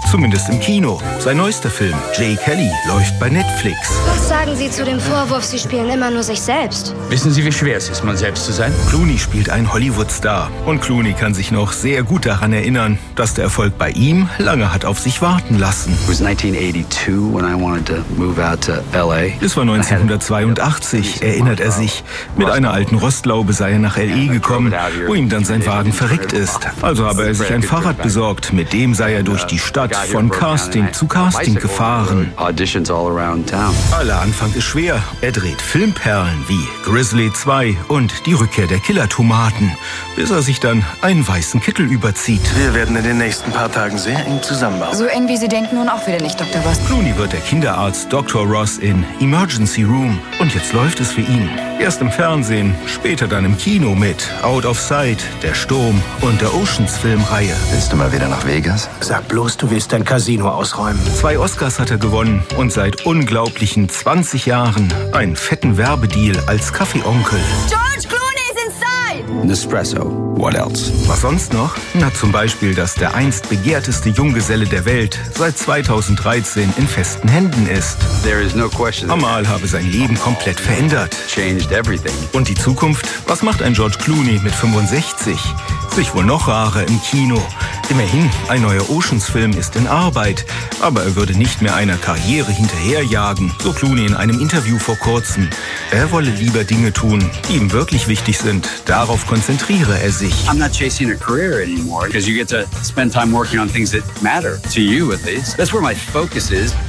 Zumindest im Kino. Sein neuester Film, Jay Kelly, läuft bei Netflix. Was sagen Sie zu dem Vorwurf, Sie spielen immer nur sich selbst? Wissen Sie, wie schwer es ist, man selbst zu sein? Clooney spielt einen Hollywood-Star. Und Clooney kann sich noch sehr gut daran erinnern, dass der Erfolg bei ihm lange hat auf sich warten lassen. It was 1982 when I wanted to move out to LA. Es war 1982, erinnert er sich. Mit einer alten Rostlaube sei er nach L.A. gekommen, wo ihm dann sein Wagen verreckt ist. Also habe er sich ein Fahrrad besorgt. Mit dem sei er durch die Stadt von Casting zu Casting gefahren. Auditions all around town. Aller Anfang ist schwer. Er dreht Filmperlen wie Grizzly 2 und Die Rückkehr der Killer-Tomaten, bis er sich dann einen weißen Kittel überzieht. Wir werden in den nächsten paar Tagen sehr eng zusammenbauen. So eng wie Sie denken, nun auch wieder nicht, Dr. Ross. Clooney wird der Kinderarzt Dr. Ross in Emergency Room. Und jetzt läuft es für ihn. Erst im Fernsehen, später dann im Kino mit Out of Sight, Der Sturm und der Oceans-Filmreihe. Willst du mal wieder nach Vegas? Sag bloß, du willst dein Casino ausräumen. 2 Oscars hat er gewonnen und seit unglaublichen 20 Jahren einen fetten Werbedeal als Kaffeeonkel. George Clooney is inside! Nespresso. What else? Was sonst noch? Na, zum Beispiel, dass der einst begehrteste Junggeselle der Welt seit 2013 in festen Händen ist. There is no question. Amal habe sein Leben komplett verändert. Changed everything. Und die Zukunft? Was macht ein George Clooney mit 65? Sich wohl noch rarer im Kino. Immerhin, ein neuer Oceans-Film ist in Arbeit. Aber er würde nicht mehr einer Karriere hinterherjagen, so Clooney in einem Interview vor kurzem. Er wolle lieber Dinge tun, die ihm wirklich wichtig sind. Darauf konzentriere er sich. I'm not chasing a career anymore because you get to spend time working on things that matter to you at least. That's where my focus is.